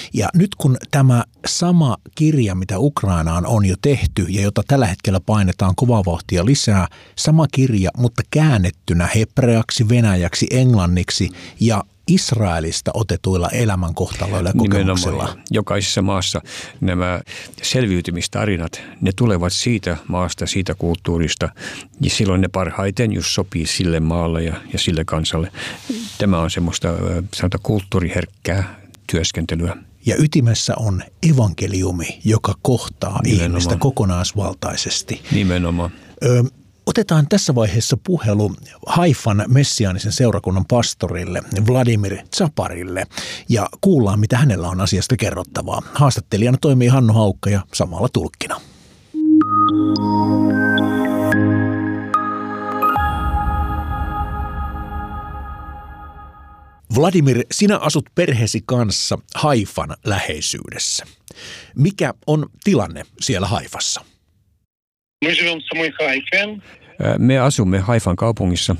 Ja nyt kun tämä sama kirja, mitä Ukrainaan on jo tehty ja jota tällä hetkellä painetaan kovaa vauhtia lisää, sama kirja, mutta käännettynä hebreaksi, venäjäksi, englanniksi ja Israelista otetuilla elämänkohtaloilla ja kokemuksilla. Nimenomaan. Jokaisessa maassa nämä selviytymistarinat, ne tulevat siitä maasta, siitä kulttuurista, ja silloin ne parhaiten just sopii sille maalle ja sille kansalle. Tämä on semmoista, sanotaan, kulttuuriherkkää työskentelyä. Ja ytimessä on evankeliumi, joka kohtaa Nimenomaan ihmistä kokonaisvaltaisesti. Nimenomaan. Otetaan tässä vaiheessa puhelu Haifan messiaanisen seurakunnan pastorille Vladimir Tsaparille ja kuullaan, mitä hänellä on asiasta kerrottavaa. Haastattelijana toimii Hannu Haukka ja samalla tulkkina. Vladimir, sinä asut perheesi kanssa Haifan läheisyydessä. Mikä on tilanne siellä Haifassa? Me asumme Haifan kaupungissa.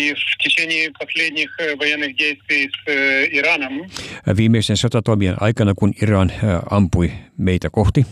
Viimeisen sotatoimien aikana, kun Iran ampui meitä kohti.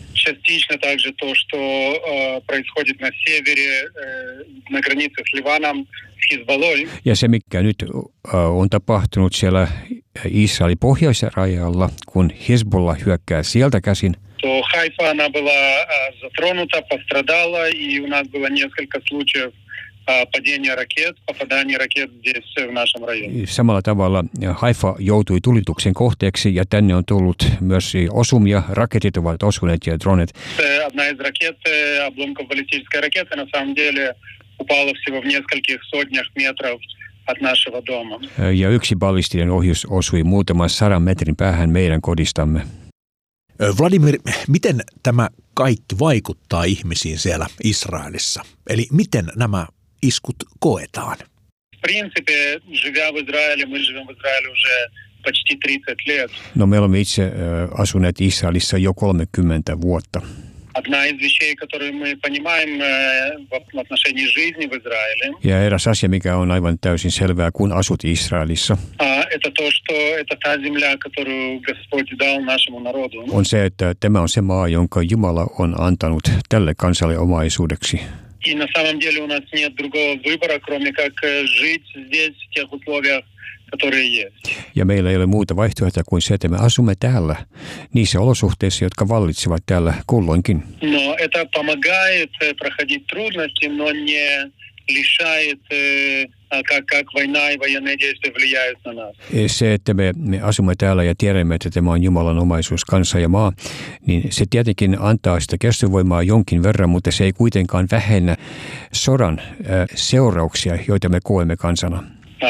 Ja se, mikä nyt on tapahtunut siellä Israelin pohjoisella rajalla, kun Hezbollah hyökkää sieltä käsin. То Хайфа, она была затронута, пострадала, и у нас было несколько случаев падения ракет, попадания ракет здесь в нашем районе. Samalla tavalla Haifa joutui tulituksen kohteeksi ja tänne on tullut myös osumia. Raketit ovat osuneet ja dronet. Одна из ракет, обломков баллистической ракеты, на самом деле упала всего в нескольких сотнях метров от нашего дома. Ja yksi ballistinen ohjus osui muutaman 100 metrin päähän meidän kodistamme. Vladimir, miten tämä kaikki vaikuttaa ihmisiin siellä Israelissa? Eli miten nämä iskut koetaan? No, me olemme itse asuneet Israelissa jo 30 vuotta. Ja eräs asia, mikä on aivan täysin selvää, kun asut Israelissa, on se, että tämä on se maa, jonka Jumala on antanut tälle kansalle omaisuudeksi. И на самом деле у нас нет другого выбора, кроме как жить здесь в тех условиях, которые есть. Ja meillä ei ole muuta vaihtoehtoa kuin se, että me asumme täällä niissä olosuhteissa, jotka vallitsevat täällä kulloinkin. Но это помогает проходить трудности, но не лишает, как война и военные действия влияют на нас. Se, että me asumme täällä ja tiedämme, että tämä on Jumalan omaisuus, kansa ja maa, niin se tietenkin antaa sitä kestovoimaa jonkin verran, mutta se ei kuitenkaan vähennä sodan seurauksia, joita me koemme kansana.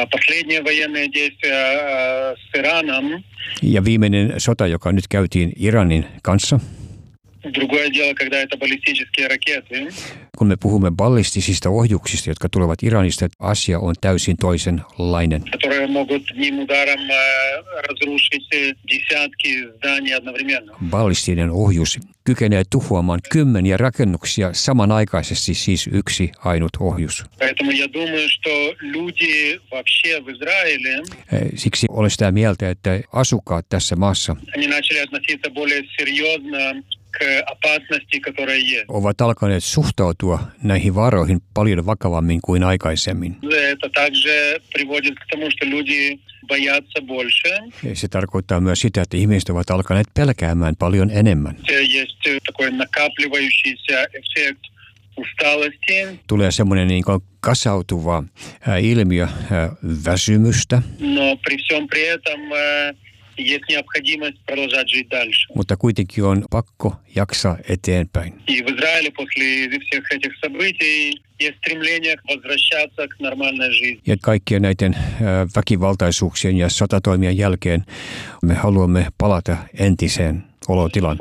Ja viimeinen sota, joka nyt käytiin Iranin kanssa. Kun me puhumme ballistisista ohjuksista, jotka tulevat Iranista, asia on täysin toisenlainen. Ballistinen ohjus kykenee tuhoamaan kymmeniä rakennuksia samanaikaisesti, siis yksi ainut ohjus. Siksi olen sitä mieltä, että asukkaat tässä maassa ovat alkaneet suhtautua näihin vaaroihin paljon vakavammin kuin aikaisemmin. Se tarkoittaa myös sitä, että ihmiset ovat alkaneet pelkäämään paljon enemmän. Tulee semmoinen niin kuin kasautuva ilmiö väsymystä. Mutta kuitenkin on pakko jaksaa eteenpäin. Ja kaikkien näiden väkivaltaisuuksien ja sotatoimien jälkeen me haluamme palata entiseen olotilaan.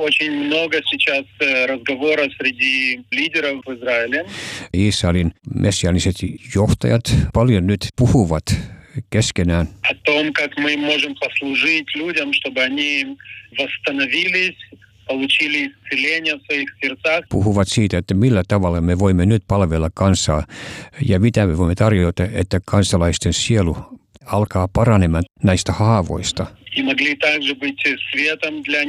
Israelin messiaaniset johtajat paljon nyt puhuvat keskenään. Puhuvat siitä, että millä tavalla me voimme nyt palvella kansaa ja mitä me voimme tarjota, että kansalaisten sielu alkaa paranemaan näistä haavoista.